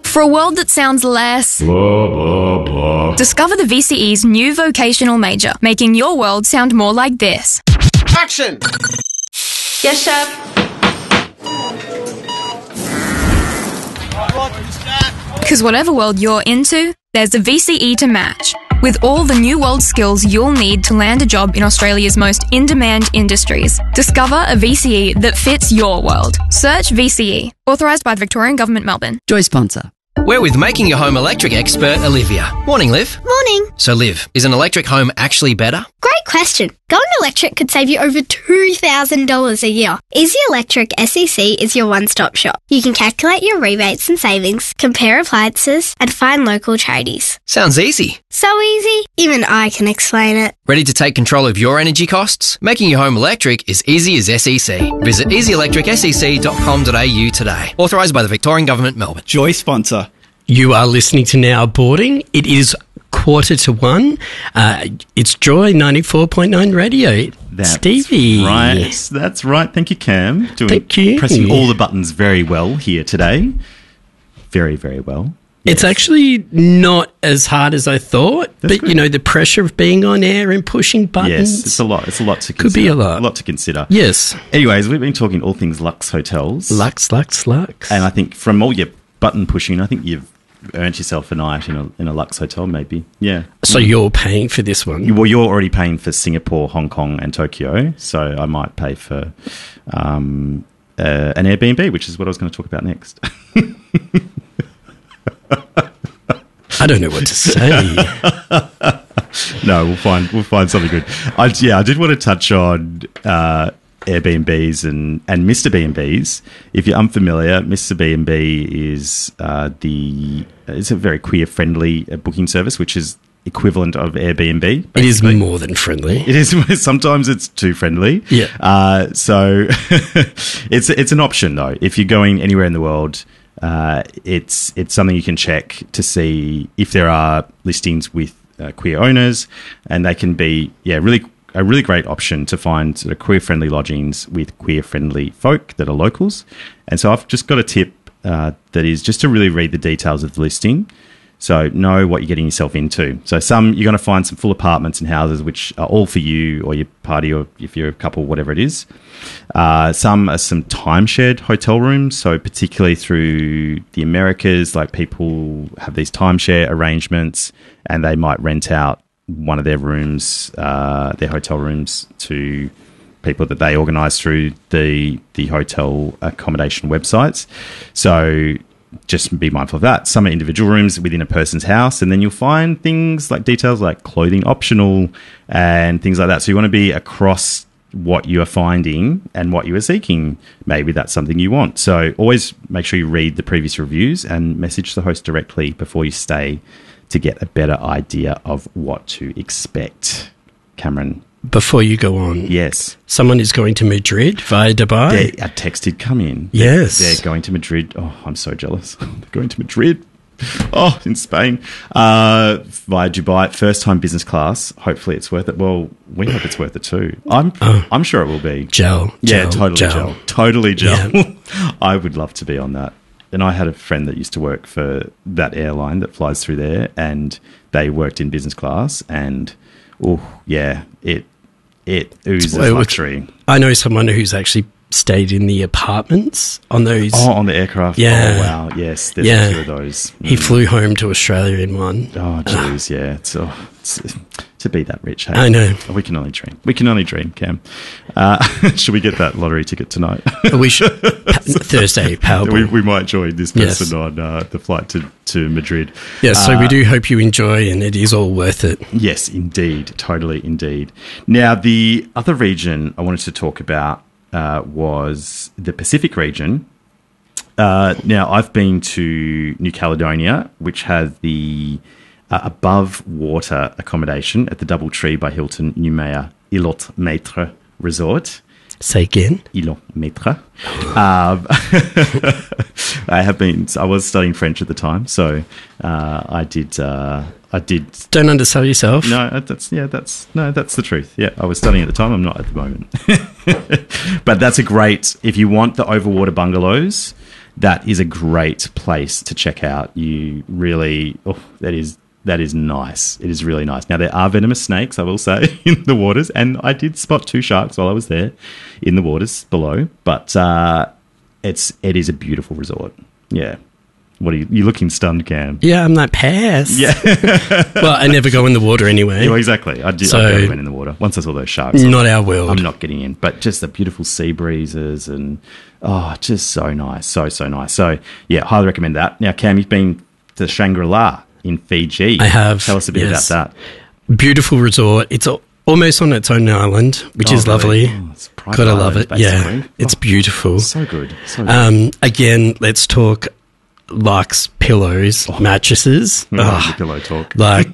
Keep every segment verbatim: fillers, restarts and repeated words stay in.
For a world that sounds less blah, blah, blah. Discover the V C E's new vocational major, making your world sound more like this. Action! Yes, chef. Because whatever world you're into, there's a V C E to match. With all the new world skills you'll need to land a job in Australia's most in-demand industries. Discover a V C E that fits your world. Search V C E. Authorised by the Victorian Government, Melbourne. Joy sponsor. We're with Making Your Home Electric expert Olivia. Morning, Liv. Morning. So, Liv, is an electric home actually better? Great question. Going electric could save you over two thousand dollars a year. Easy Electric S E C is your one-stop shop. You can calculate your rebates and savings, compare appliances, and find local tradies. Sounds easy. So easy, even I can explain it. Ready to take control of your energy costs? Making your home electric is easy as S E C. Visit easy electric s e c dot com dot a u today. Authorised by the Victorian Government, Melbourne. Joy sponsor. You are listening to Now Boarding. It is quarter to one. Uh, it's Joy ninety-four point nine Radio. That's Stevie. Right. That's right. Thank you, Cam. Doing, Thank you. Pressing all the buttons very well here today. Very, very well. Yes. It's actually not as hard as I thought, That's but good. you know, the pressure of being on air and pushing buttons. Yes, it's a lot. It's a lot to consider. Could be a lot. A lot to consider. Yes. Anyways, we've been talking all things Lux Hotels. Lux, Lux, Lux. And I think from all your button pushing, I think you've earned yourself a night in a, in a Lux hotel, maybe. Yeah. So you're paying for this one? You, well, you're already paying for Singapore, Hong Kong, and Tokyo. So I might pay for um, uh, an Airbnb, which is what I was going to talk about next. I don't know what to say. No, we'll find we'll find something good. I, yeah, I did want to touch on uh, Airbnbs and, and Mister B and Bs. If you're unfamiliar, Mister B and B is uh, the it's a very queer friendly booking service, which is equivalent of Airbnb. Basically. It is more than friendly. It is. Sometimes it's too friendly. Yeah. Uh, so it's it's an option though. If you're going anywhere in the world, uh, it's it's something you can check to see if there are listings with uh, queer owners, and they can be yeah really a really great option to find sort of queer friendly lodgings with queer friendly folk that are locals. And so I've just got a tip uh, that is just to really read the details of the listing. So know what you're getting yourself into. So some you're going to find some full apartments and houses which are all for you or your party, or if you're a couple, whatever it is. Uh, some are some time-shared hotel rooms. So particularly through the Americas, like people have these timeshare arrangements and they might rent out one of their rooms, uh, their hotel rooms, to people that they organise through the the hotel accommodation websites. So just be mindful of that. Some are individual rooms within a person's house, and then you'll find things like details like clothing optional and things like that. So you want to be across what you are finding and what you are seeking. Maybe that's something you want. So always make sure you read the previous reviews and message the host directly before you stay to get a better idea of what to expect. Cameron? Before you go on. Yes. Someone is going to Madrid via Dubai. They, a text did come in. Yes. They're, they're going to Madrid. Oh, I'm so jealous. They're going to Madrid. Oh, in Spain. Uh, via Dubai. First time business class. Hopefully it's worth it. Well, we hope it's worth it too. I'm oh. I'm sure it will be. Gel. Yeah, gel, totally gel. gel. Totally gel. Yeah. I would love to be on that. And I had a friend that used to work for that airline that flies through there, and they worked in business class, and oh yeah, it it oozes Well, luxury. I know someone who's actually stayed in the apartments on those. Oh, on the aircraft. Yeah. Oh wow, yes, there's yeah. a few of those. He Mm. flew home to Australia in one. Oh jeez, yeah. It's, oh, it's, to be that rich, hey? I know. We can only dream. We can only dream, Cam. Uh, should we get that lottery ticket tonight? We should. Thursday, Powerball. we, we might join this person Yes. on uh, the flight to, to Madrid. Yes, so Uh, we do hope you enjoy, and it is all worth it. Yes, indeed. Totally, indeed. Now, the other region I wanted to talk about uh, was the Pacific region. Uh, now, I've been to New Caledonia, which has the uh, above water accommodation at the Doubletree by Hilton Noumea Ilot Maître Resort. Say again. Ilot Maître. Um, I have been. I was studying French at the time, so uh, I did. Uh, I did. Don't undersell yourself. No, that's yeah. That's no. That's the truth. Yeah, I was studying at the time. I'm not at the moment. But that's a great. If you want the overwater bungalows, that is a great place to check out. You really, oh, that is that is nice. It is really nice. Now, there are venomous snakes, I will say, in the waters, and I did spot two sharks while I was there in the waters below, but uh, it's it is a beautiful resort. Yeah. What are you, you looking stunned, Cam? Yeah, I'm like, pass. Yeah. Well, I never go in the water anyway. Yeah, well, exactly. I did. So, I never went in the water. Once I saw those sharks, not I, our world. I'm not getting in. But just the beautiful sea breezes and, oh, just so nice. So, so nice. So, yeah, highly recommend that. Now, Cam, you've been to Shangri-La in Fiji. I have. Tell us a bit yes. about that. Beautiful resort. It's a, almost on its own island, which oh, is really? lovely. Oh, it's private Gotta island, love it. basically. Yeah, it's Oh, beautiful. So good. So good. Um, again, let's talk Lux pillows, Oh. mattresses. Mm, Ugh. the pillow talk. Like,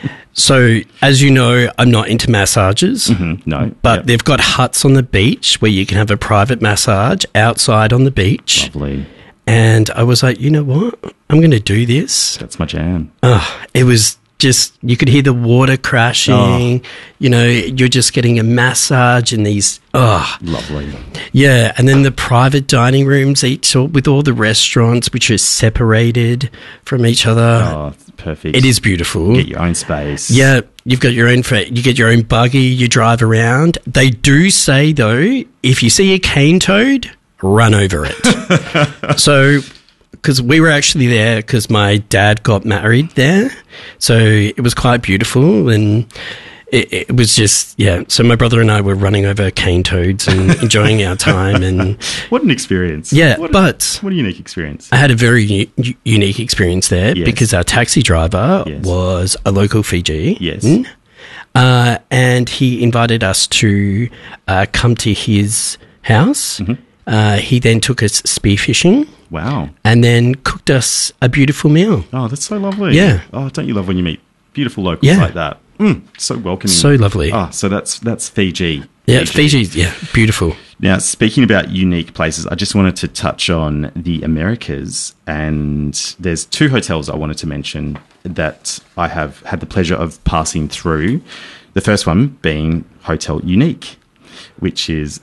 so as you know, I'm not into massages, Mhm, no. but Yep. they've got huts on the beach where you can have a private massage outside on the beach. Lovely. And I was like, you know what? I'm going to do this. That's my jam. Ugh, it was just, you could hear the water crashing. Oh. You know, you're just getting a massage in these, oh, Lovely. yeah. And then the private dining rooms, each with all the restaurants, which are separated from each other. Oh, perfect. It is beautiful. Get your own space. Yeah, you've got your own, fra- you get your own buggy, you drive around. They do say, though, if you see a cane toad, run over it. So, because we were actually there because my dad got married there. So it was quite beautiful and it, it was just, yeah. So my brother and I were running over cane toads and enjoying our time. And What an experience. yeah, What a, but what a unique experience. I had a very u- unique experience there Yes. because our taxi driver Yes. was a local Fijian. Yes. Uh, and he invited us to uh, come to his house. Mm-hmm. Uh, he then took us spearfishing Wow. and then cooked us a beautiful meal. Oh, that's so lovely. Yeah. Oh, don't you love when you meet beautiful locals Yeah. like that? Mm, so welcoming. So lovely. Oh, so that's that's Fiji. Yeah, Fiji's, yeah, beautiful. Now, speaking about unique places, I just wanted to touch on the Americas, and there's two hotels I wanted to mention that I have had the pleasure of passing through. The first one being Hotel Unique, which is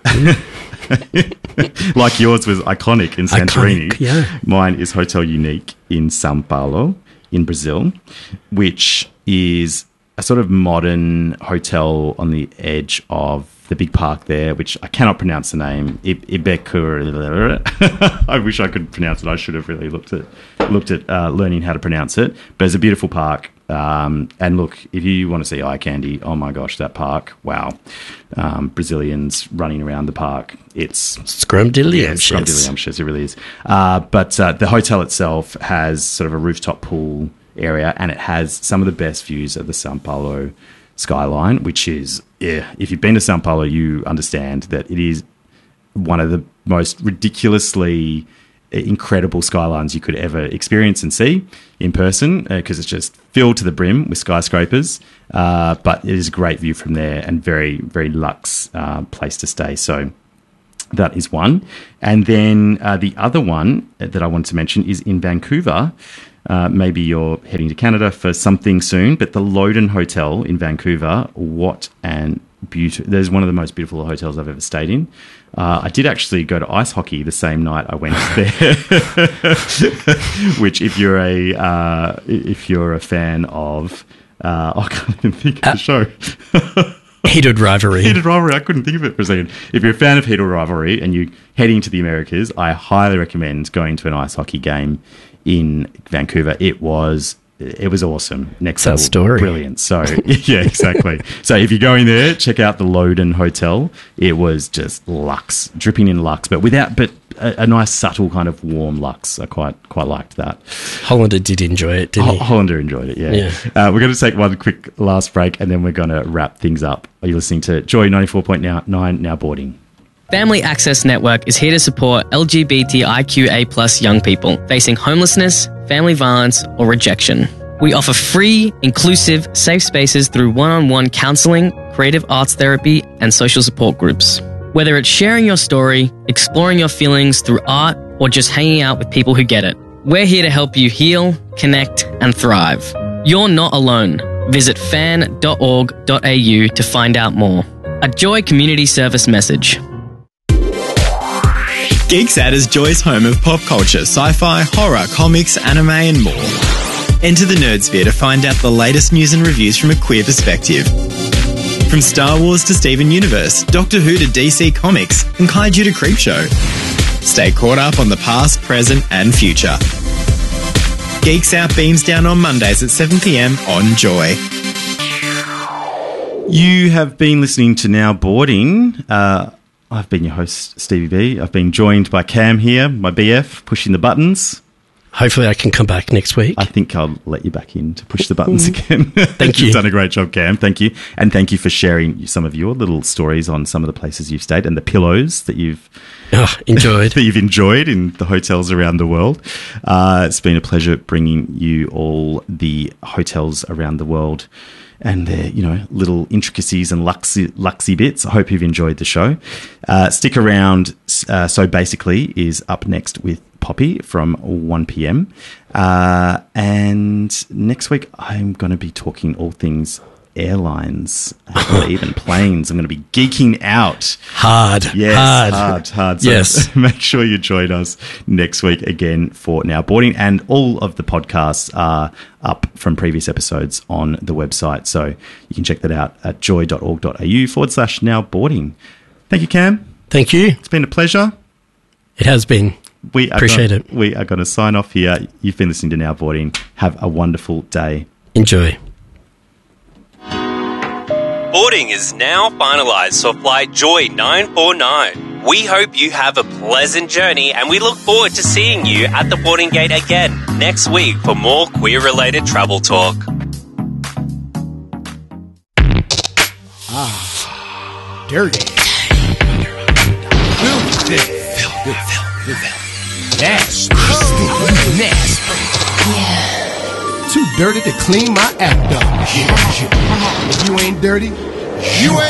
like yours was iconic in Santorini. Iconic, yeah. Mine is Hotel Unique in Sao Paulo in Brazil, which is a sort of modern hotel on the edge of the big park there, which I cannot pronounce the name. I- Ibekur. I wish I could pronounce it. I should have really looked at looked at uh, learning how to pronounce it. But it's a beautiful park. Um, and look, if you want to see eye candy, oh my gosh, that park! Wow, um, Brazilians running around the park. It's Scrumdiddlyumptious. yeah, scrumdiddlyumptious, it really is. Uh, but uh, the hotel itself has sort of a rooftop pool area, and it has some of the best views of the Sao Paulo skyline, which is, yeah, if you've been to Sao Paulo, you understand that it is one of the most ridiculously incredible skylines you could ever experience and see in person, because uh, it's just filled to the brim with skyscrapers, uh, but it is a great view from there and very, very luxe uh, place to stay. So that is one. And then uh, the other one that I wanted to mention is in Vancouver. Uh, maybe you're heading to Canada for something soon, but the Loden Hotel in Vancouver, what an beauty. There's one of the most beautiful hotels I've ever stayed in. Uh, I did actually go to ice hockey the same night I went there, which if you're a uh, if you're a fan of, uh, I can't even think of the show. Heated Rivalry. Heated Rivalry. I couldn't think of it for a second. If you're a fan of Heated Rivalry and you're heading to the Americas, I highly recommend going to an ice hockey game in Vancouver. It was it was awesome. Next Our level, story. brilliant. So yeah, exactly. So if you're going there, check out the Loden Hotel. It was just luxe, dripping in luxe, but without but a, a nice subtle kind of warm luxe. I quite quite liked that. Hollander did enjoy it, didn't Ho- he? Hollander enjoyed it, yeah. Yeah. Uh, we're going to take one quick last break and then we're going to wrap things up. Are you listening to Joy ninety-four point nine, Now Boarding? Family Access Network is here to support L G B T I Q A plus young people facing homelessness, family violence, or rejection. We offer free, inclusive, safe spaces through one-on-one counselling, creative arts therapy, and social support groups. Whether it's sharing your story, exploring your feelings through art, or just hanging out with people who get it, we're here to help you heal, connect, and thrive. You're not alone. Visit fan dot org dot a u to find out more. A Joy Community Service message. Geeks Out is Joy's home of pop culture, sci-fi, horror, comics, anime and more. Enter the Nerdsphere to find out the latest news and reviews from a queer perspective. From Star Wars to Steven Universe, Doctor Who to D C Comics, and Kaiju to Creepshow. Stay caught up on the past, present and future. Geeks Out beams down on Mondays at seven p.m. on Joy. You have been listening to Now Boarding. Uh, I've been your host, Stevie B. I've been joined by Cam here, my B F, pushing the buttons. Hopefully I can come back next week. I think I'll let you back in to push the buttons again. Thank you. You've done a great job, Cam. Thank you. And thank you for sharing some of your little stories on some of the places you've stayed and the pillows that you've oh, enjoyed. that you've enjoyed in the hotels around the world. Uh, it's been a pleasure bringing you all the hotels around the world and their, you know, little intricacies and luxy, luxy bits. I hope you've enjoyed the show. Uh, stick around. Uh, so Basically is up next with Poppy from one p.m. Uh, and next week I'm going to be talking all things airlines or even planes. I'm going to be geeking out. Hard. Yes, hard. hard, hard. So yes. Make sure you join us next week again for Now Boarding. And all of the podcasts are up from previous episodes on the website. So you can check that out at joy.org.au forward slash Now Boarding. Thank you, Cam. Thank you. It's been a pleasure. It has been. We are Appreciate gonna, it. We are going to sign off here. You've been listening to Now Boarding. Have a wonderful day. Enjoy. Boarding is now finalised for Flight Joy nine four nine. We hope you have a pleasant journey and we look forward to seeing you at the boarding gate again next week for more queer-related travel talk. Ah, dirty. Filthy. Nasty. Nasty. Yeah. Too dirty to clean my act up. If you ain't dirty, you ain't.